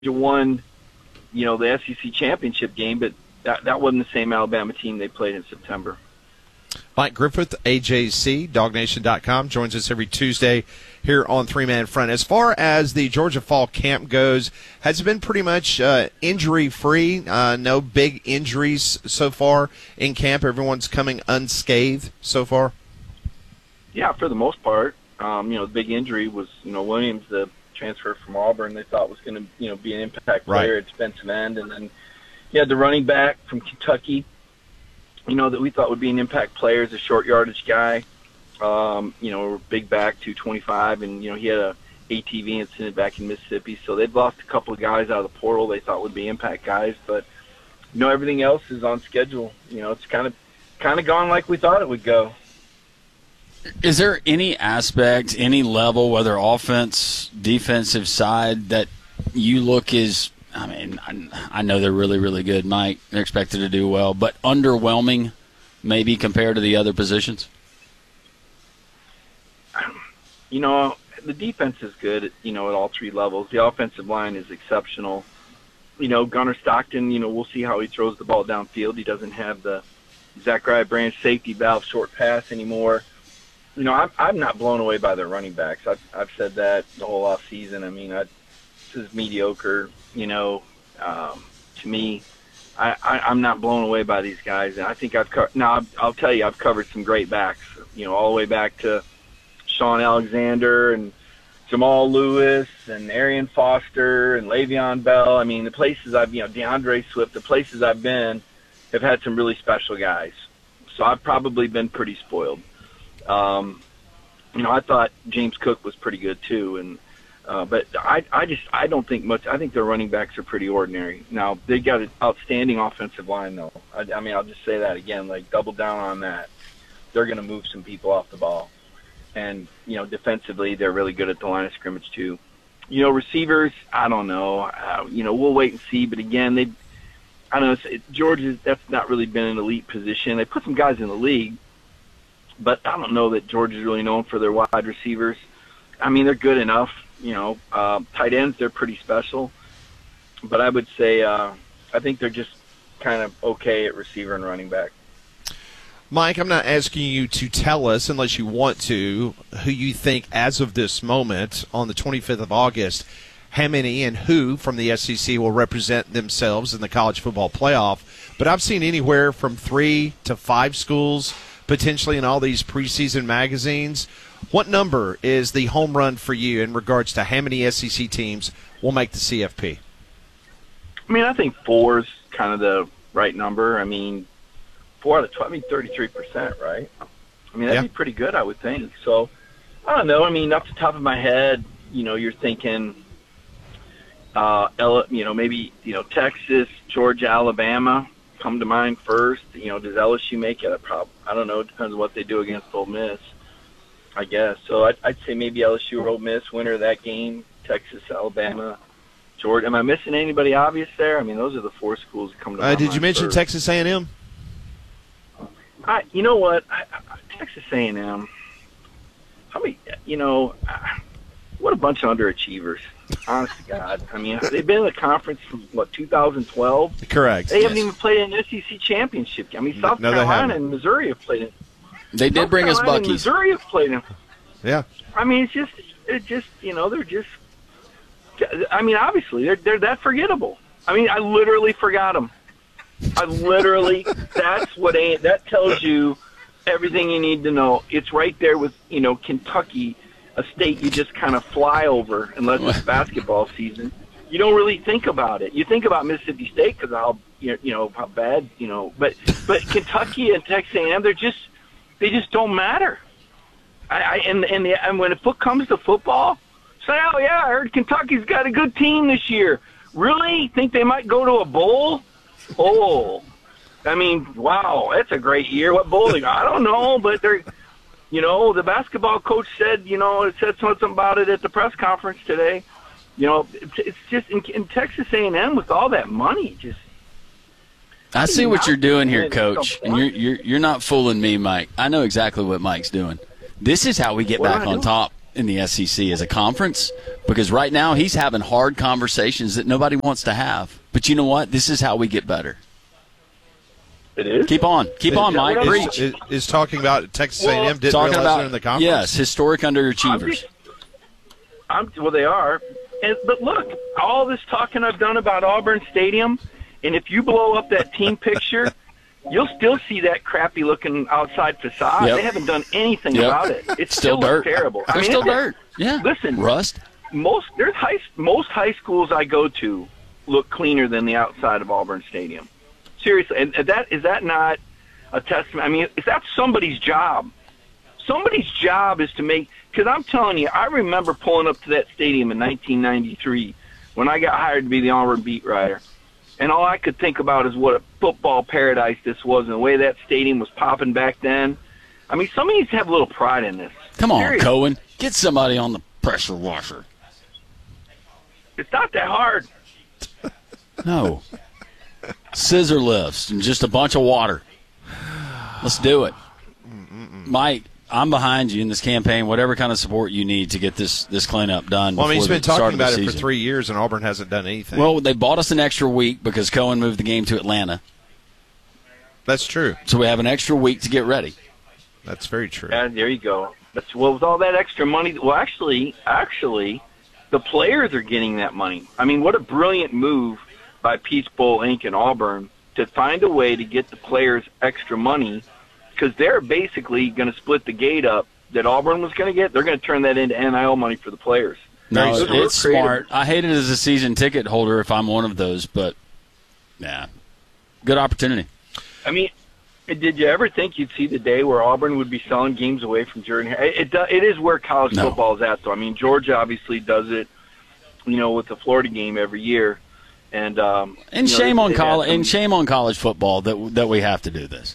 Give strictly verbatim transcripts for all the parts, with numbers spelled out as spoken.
won, you know, the S E C championship game, but that, that wasn't the same Alabama team they played in September. Mike Griffith, A J C, dog nation dot com, joins us every Tuesday here on Three Man Front. As far as the Georgia Fall Camp goes, has it been pretty much uh, injury-free? Uh, no big injuries so far in camp? Everyone's coming unscathed so far? Yeah, for the most part. Um, you know, the big injury was, you know, Williams, the transfer from Auburn, they thought was going to, you know, be an impact player right. at defensive end. And then you had the running back from Kentucky, you know, that we thought would be an impact player as a short yardage guy. Um, you know, big back, two twenty-five, and, you know, he had a A T V incident back in Mississippi. So they've lost a couple of guys out of the portal they thought would be impact guys. But, you know, everything else is on schedule. You know, it's kind of kind of gone like we thought it would go. Is there any aspect, any level, whether offense, defensive side, that you look as, I mean, I, I know they're really, really good, Mike. They're expected to do well, but underwhelming maybe compared to the other positions? You know, the defense is good, you know, at all three levels. The offensive line is exceptional. You know, Gunnar Stockton, you know, we'll see how he throws the ball downfield. He doesn't have the Zachariah Branch safety valve short pass anymore. You know, I'm, I'm not blown away by their running backs. I've, I've said that the whole off season. I mean, I, this is mediocre. You know, um, to me, I, I, I'm not blown away by these guys. And I think I've covered. Now, I'll, I'll tell you, I've covered some great backs. You know, all the way back to Sean Alexander and Jamal Lewis and Arian Foster and Le'Veon Bell. I mean, the places I've, you know, DeAndre Swift. The places I've been have had some really special guys. So I've probably been pretty spoiled. Um, you know, I thought James Cook was pretty good too, and uh, but I, I just I don't think much. I think their running backs are pretty ordinary. Now they got an outstanding offensive line though. I, I mean, I'll just say that again, like double down on that. They're going to move some people off the ball, and you know, defensively they're really good at the line of scrimmage too. You know, receivers, I don't know. Uh, you know, we'll wait and see. But again, they, I don't know. It's, it, Georgia, that's not really been an elite position. They put some guys in the league. But I don't know that Georgia's really known for their wide receivers. I mean, they're good enough. You know, uh, tight ends, they're pretty special. But I would say uh, I think they're just kind of okay at receiver and running back. Mike, I'm not asking you to tell us, unless you want to, who you think as of this moment on the twenty-fifth of August, how many and who from the S E C will represent themselves in the college football playoff. But I've seen anywhere from three to five schools potentially in all these preseason magazines. What number is the home run for you in regards to how many S E C teams will make the C F P? I mean, I think four is kind of the right number. I mean, four out of twelve, I mean, thirty-three percent, right? I mean, that'd yeah. be pretty good, I would think. So, I don't know. I mean, off the top of my head, you know, you're thinking, uh, you know, maybe, you know, Texas, Georgia, Alabama come to mind first. You know, does L S U make it? A problem? I don't know. It depends on what they do against Ole Miss, I guess. So I'd, I'd say maybe L S U or Ole Miss, winner of that game, Texas, Alabama, Georgia. Am I missing anybody obvious there? I mean, those are the four schools that come to uh, mind. Did you mention first. Texas A and M? I, you know what? I, I, Texas A and M, how many, you know, what a bunch of underachievers. Honest to God. I mean, they've been in the conference from, what, two thousand twelve? Correct. They yes. haven't even played an S E C championship. I mean, South no, Carolina and Missouri have played it. They did South bring Carolina us and Bucky's. Missouri have played it. Yeah. I mean, it's just, it just, you know, they're just, I mean, obviously, they're, they're that forgettable. I mean, I literally forgot them. I literally, that's what, that tells you everything you need to know. It's right there with, you know, Kentucky, a state you just kind of fly over unless it's basketball season. You don't really think about it. You think about Mississippi State because how, you know, how bad, you know, but but Kentucky and Texas A and M, they're just, they just don't matter. I, I and and, the, and when it comes to football, say, oh yeah, I heard Kentucky's got a good team this year. Really? Think they might go to a bowl? Oh, I mean, wow, that's a great year. What bowl they got? I don't know, but they're. You know, the basketball coach said, you know, it said something about it at the press conference today. You know, it's, it's just in, in Texas A and M with all that money, just. I see what you're doing here, Coach, and you're you're you're not fooling me, Mike. I know exactly what Mike's doing. This is how we get what back on top. in the S E C as a conference, because right now he's having hard conversations that nobody wants to have. But you know what? This is how we get better. It is? Keep on. Keep on, Mike. Is, Preach. is, is talking about Texas Well, A and M didn't Talking realize about, they're in the conference? yes, historic I'm underachievers. just, I'm, well, they are. And, but look, all this talking I've done about Auburn Stadium, and if you blow up that team picture, you'll still see that crappy-looking outside facade. Yep. They haven't done anything Yep. about it. It's Still still, dirt. terrible. They're I mean, still it's- dirt. Yeah. Listen, Rust. most there's high most high schools I go to look cleaner than the outside of Auburn Stadium. Seriously, and that is that not a testament? I mean, is that somebody's job? Somebody's job is to make. Because I'm telling you, I remember pulling up to that stadium in nineteen ninety-three when I got hired to be the Auburn beat writer, and all I could think about is what a football paradise this was, and the way that stadium was popping back then. I mean, somebody needs to have a little pride in this. Come on, Seriously. Cohen. Get somebody on the pressure washer. It's not that hard. No. Scissor lifts and just a bunch of water. Let's do it. Mike, I'm behind you in this campaign, whatever kind of support you need to get this, this cleanup done. Well, I mean, he's before been the start talking of the about it for season. three years, and Auburn hasn't done anything. Well, they bought us an extra week because Cohen moved the game to Atlanta. That's true. So we have an extra week to get ready. That's very true. And there you go. That's well, with all that extra money. Well, actually, actually, the players are getting that money. I mean, what a brilliant move by Peach Bowl Incorporated and Auburn to find a way to get the players extra money, because they're basically going to split the gate up that Auburn was going to get. They're going to turn that into N I L money for the players. No, Those were it's creative. smart. I hate it as a season ticket holder if I'm one of those, but, yeah, good opportunity. I mean, did you ever think you'd see the day where Auburn would be selling games away from Jordan? It, it, do- it is where college No. football is at, though. I mean, Georgia obviously does it, you know, with the Florida game every year. And um, And you know, shame they- on they've had college. some- And shame on college football that that we have to do this.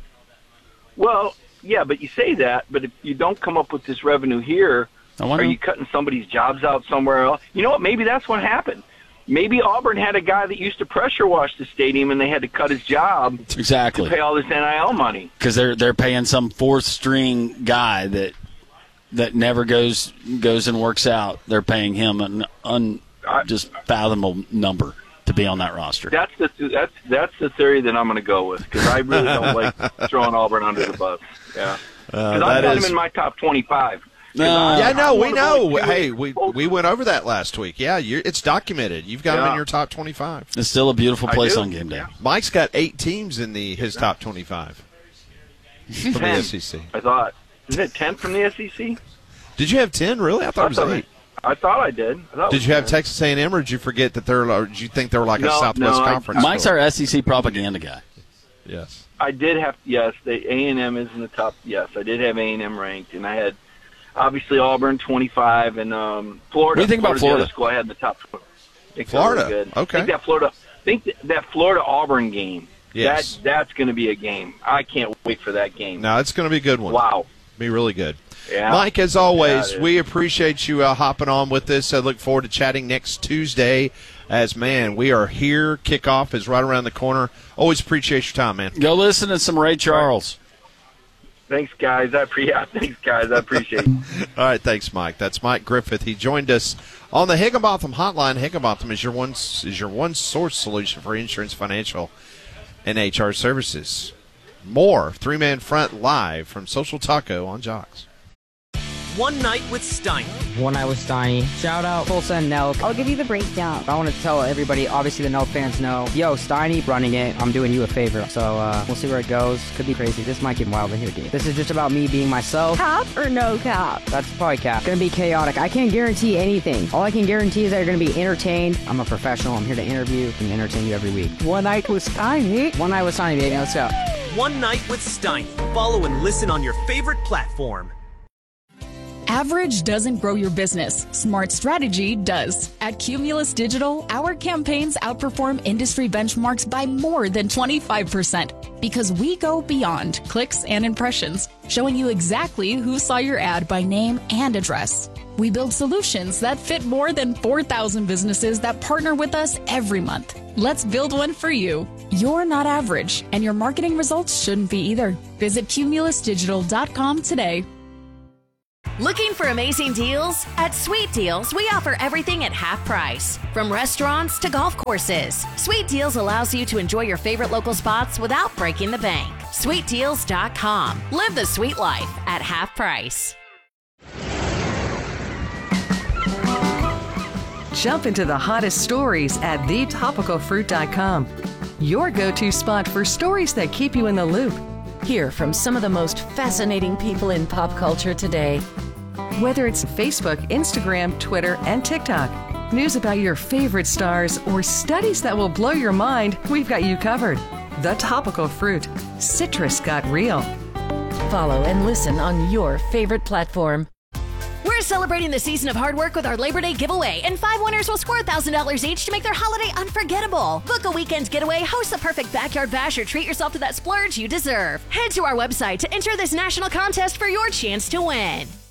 Well, yeah, but you say that, but if you don't come up with this revenue here, I wonder. are you cutting somebody's jobs out somewhere else? You know what? Maybe that's what happened. Maybe Auburn had a guy that used to pressure wash the stadium, and they had to cut his job Exactly. to pay all this N I L money. Because they're they're paying some fourth string guy that that never goes goes and works out. They're paying him an un I- just fathomable number to be on that roster. That's the that's that's the theory that I'm going to go with, because I really don't like throwing Auburn under the bus. Yeah, because Uh, I've that got is- them in my top twenty-five. 'Cause No. I- Yeah, no, I'm we one of know. those two Hey, that- we we went over that last week. Yeah, you're, it's documented. You've got them in Yeah. your top twenty-five. It's still a beautiful I place do. on game day. Mike's got eight teams in the his top twenty-five from the ten. S E C. I thought, isn't it ten from the S E C? Did you have ten? Really? I thought it was eight. I thought I did. I thought it Did was you have ten. Texas A and M, or did you forget that they're? Or did you think they were like a No, Southwest no, I- Conference? Mike's school? our S E C propaganda guy. Yes. I did have yes. The A and M is in the top. Yes, I did have A and M ranked, and I had obviously Auburn twenty-five and um, Florida. What do you think about Florida's the other Florida? School I had in the top. I think they're Florida, really good. okay. I think that Florida. I think that, that Florida Auburn game. Yes. That that's going to be a game. I can't wait for that game. No, it's going to be a good one. Wow. Be really good. Yeah. Mike, as always, Yeah, it is. we appreciate you uh, hopping on with us. I look forward to chatting next Tuesday. As man, we are here. Kickoff is right around the corner. Always appreciate your time, man. Go listen to some Ray Charles. Thanks, guys. I pre- yeah, Thanks, guys. I appreciate it. All right, thanks, Mike. That's Mike Griffith. He joined us on the Higginbotham Hotline. Higginbotham is your one is your one source solution for insurance, financial, and H R services. More three man front live from Social Taco on Jocks. One Night with Steiny. One Night with Steiny. Shout out Tulsa and Nelk. I'll give you the breakdown. I want to tell everybody, obviously the Nelk fans know, yo, Steiny running it, I'm doing you a favor. So uh, we'll see where it goes. Could be crazy. This might get wild in here, dude. This is just about me being myself. Cap or no cap? That's probably cap. Gonna be chaotic. I can't guarantee anything. All I can guarantee is that you're gonna be entertained. I'm a professional. I'm here to interview and entertain you every week. One night with Steiny. One Night with Steiny, baby. Let's go. One Night with Steiny. Follow and listen on your favorite platform. Average doesn't grow your business. Smart strategy does. At Cumulus Digital, our campaigns outperform industry benchmarks by more than twenty-five percent because we go beyond clicks and impressions, showing you exactly who saw your ad by name and address. We build solutions that fit more than four thousand businesses that partner with us every month. Let's build one for you. You're not average, and your marketing results shouldn't be either. Visit cumulus digital dot com today. Looking for amazing deals? At Sweet Deals, we offer everything at half price. From restaurants to golf courses, Sweet Deals allows you to enjoy your favorite local spots without breaking the bank. sweet deals dot com. Live the sweet life at half price. Jump into the hottest stories at the topical fruit dot com. Your go-to spot for stories that keep you in the loop. Hear from some of the most fascinating people in pop culture today. Whether it's Facebook, Instagram, Twitter, and TikTok, news about your favorite stars, or studies that will blow your mind, we've got you covered. The Topical Fruit. Citrus got real. Follow and listen on your favorite platform. We're celebrating the season of hard work with our Labor Day giveaway, and five winners will score one thousand dollars each to make their holiday unforgettable. Book a weekend getaway, host the perfect backyard bash, or treat yourself to that splurge you deserve. Head to our website to enter this national contest for your chance to win.